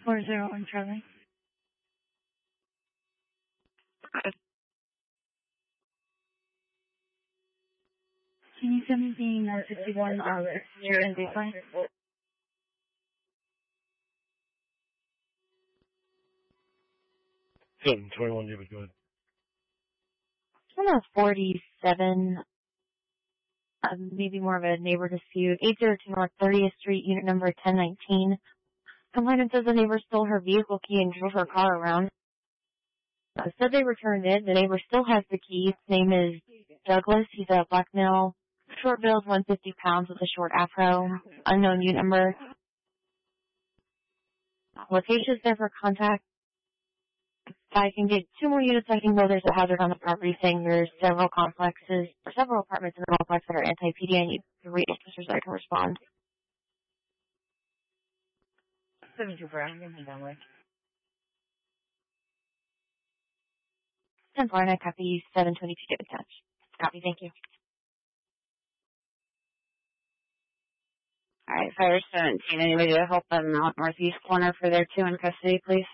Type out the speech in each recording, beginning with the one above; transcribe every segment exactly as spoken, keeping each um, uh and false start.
four zero one Charlie. Can you send me the nine fifty-one uh, year and baseline? seven twenty-one, you would go ahead. I'm a forty-seven, um, maybe more of a neighbor dispute. eight oh two North thirtieth Street, unit number ten nineteen. Complainant says the neighbor stole her vehicle key and drove her car around. Uh, said they returned it. The neighbor still has the key. His name is Douglas. He's a black male. Short build, one hundred fifty pounds with a short afro. Unknown unit number. Location's there for contact. If I can get two more units, I can go. There's a hazard on the property saying there's several complexes, or several apartments in the complex that are anti-P D. I need three officers that can respond. seventy-two for I'm going to hang on with. ten four, and I copy seven twenty-two David Touch. Copy, thank you. All right, Fire seventeen, anybody to help them out northeast corner for their two in custody, please?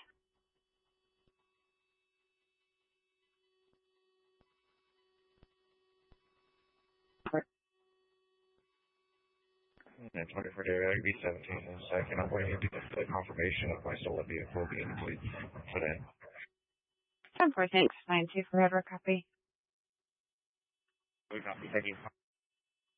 And twenty-four David, B seventeen in a second. I'm waiting to get the confirmation of my stolen vehicle being complete today. ten four, thanks. nine two forever, copy. We copy, thank you.